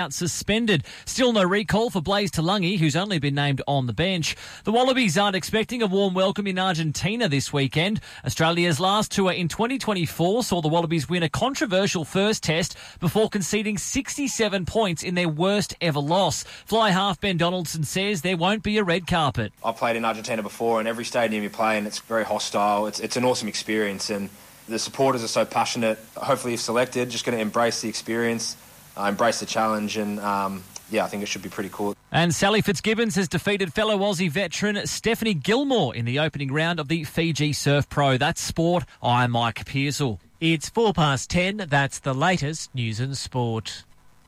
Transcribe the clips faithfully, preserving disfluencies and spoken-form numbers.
suspended. Still no recall for Blaise Talangi, who's only been named on the bench. The Wallabies aren't expecting a warm welcome in Argentina this weekend. Australia's last tour in twenty twenty-four saw the Wallabies win a controversial first test before conceding sixty-seven points in their worst ever loss. Fly half Ben Donaldson says there won't be a red carpet. I've played in Argentina before, and every stadium you play in, it's very hostile. It's, it's an awesome experience, and the supporters are so passionate. Hopefully, if selected, just going to embrace the experience. Uh, embrace the challenge, and um, yeah, I think it should be pretty cool. And Sally Fitzgibbons has defeated fellow Aussie veteran Stephanie Gilmore in the opening round of the Fiji Surf Pro. That's sport. I'm Mike Pearsall. It's four past ten. That's the latest news and sport.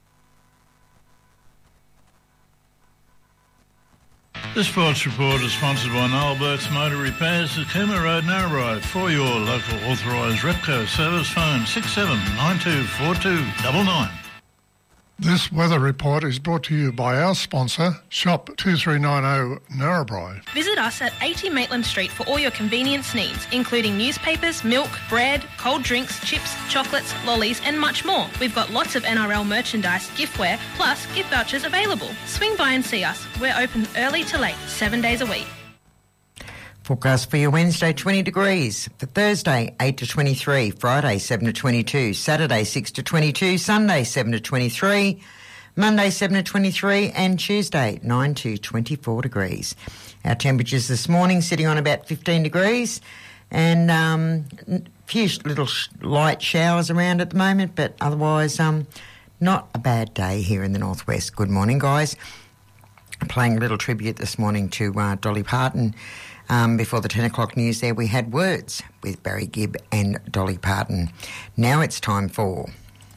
The Sports Report is sponsored by Noel Burke's Motor Repairs at Cooma Road, Narrabri. For your local authorised Repco service, phone six seven nine two four two nine nine. This weather report is brought to you by our sponsor, Shop two three nine zero Narrabri. Visit us at eighty Maitland Street for all your convenience needs, including newspapers, milk, bread, cold drinks, chips, chocolates, lollies and much more. We've got lots of N R L merchandise, giftware, plus gift vouchers available. Swing by and see us. We're open early to late, seven days a week. Forecast for your Wednesday, twenty degrees. For Thursday, eight to twenty-three. Friday, seven to twenty-two. Saturday, six to twenty-two. Sunday, seven to twenty-three. Monday, seven to twenty-three. And Tuesday, nine to twenty-four degrees. Our temperatures this morning sitting on about fifteen degrees. And um, a few little sh- light showers around at the moment, but otherwise um, not a bad day here in the northwest. Good morning, guys. I'm playing a little tribute this morning to uh, Dolly Parton. Um, before the ten o'clock news there, we had Words with Barry Gibb and Dolly Parton. Now it's time for...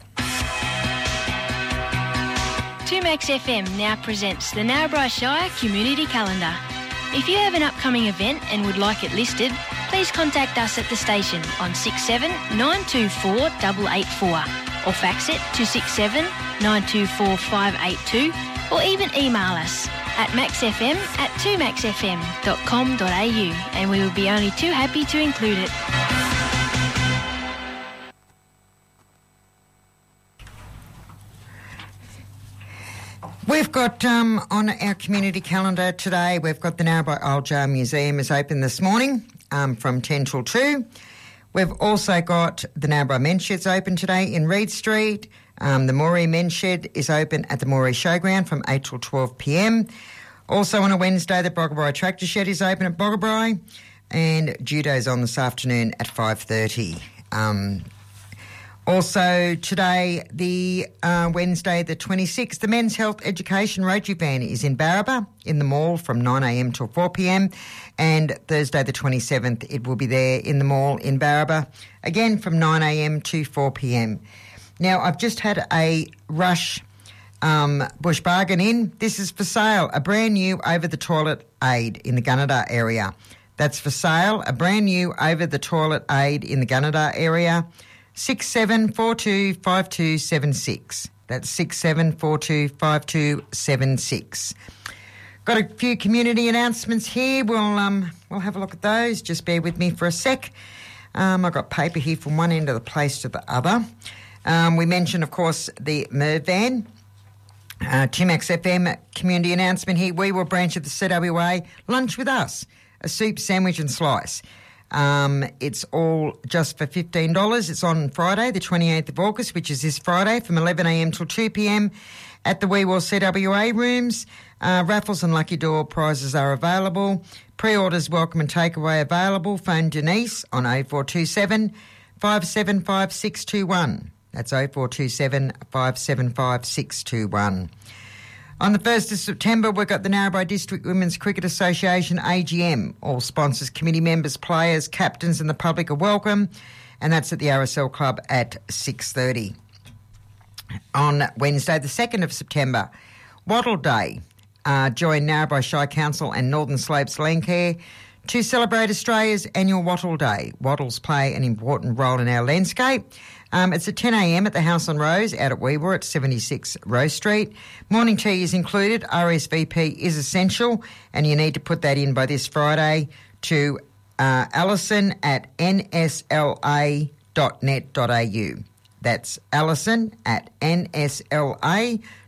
two Max F M now presents the Narrabri Shire Community Calendar. If you have an upcoming event and would like it listed, please contact us at the station on six seven nine two four eight eight four or fax it to six seven nine two four five eight two or even email us at maxfm at two max f m dot com dot a u and we will be only too happy to include it. We've got um, on our community calendar today, we've got the Narrabri Old Jar Museum is open this morning um, from ten till two. We've also got the Narrabri Men's Shed's open today in Reed Street. Um, the Moree Men's Shed is open at the Moree Showground from eight till twelve p m. Also on a Wednesday, the Boggabri Tractor Shed is open at Boggabri, and judo's on this afternoon at five thirty. Um, also today, the uh, Wednesday the twenty-sixth, the Men's Health Education Rotary Band is in Barraba in the mall from nine a m till four p m, and Thursday the twenty-seventh it will be there in the mall in Barraba again from nine a m to four p m. Now, I've just had a Rush um, bush bargain in. This is for sale, a brand new over-the-toilet aid in the Gunnedah area. That's for sale, a brand new over-the-toilet aid in the Gunnedah area. six seven four two five two seven six. That's six seven four two five two seven six. Got a few community announcements here. We'll um we'll have a look at those. Just bear with me for a sec. Um, I've got paper here from one end of the place to the other. Um, we mentioned, of course, the Merv van. Uh, two Max F M community announcement here. We will branch of the C W A. Lunch with us. A soup, sandwich and slice. Um, it's all just for fifteen dollars. It's on Friday, the twenty-eighth of August, which is this Friday, from eleven a m till two p m at the Wee Well C W A rooms. Uh, raffles and lucky door prizes are available. Pre-orders, welcome and takeaway available. Phone Denise on oh four two seven five seven five six two one. That's oh four two seven five seven five six two one. On the first of September, we've got the Narrabri District Women's Cricket Association A G M. All sponsors, committee members, players, captains and the public are welcome, and that's at the R S L Club at six thirty. On Wednesday, the second of September, Wattle Day. Uh, join Narrabri Shire Council and Northern Slopes Landcare to celebrate Australia's annual Wattle Day. Wattles play an important role in our landscape. Um, it's at ten a m at the House on Rose out at Weewa at seventy-six Rose Street. Morning tea is included. R S V P is essential, and you need to put that in by this Friday to uh, Alison at n s l a dot net dot a u. That's Alison at n s l a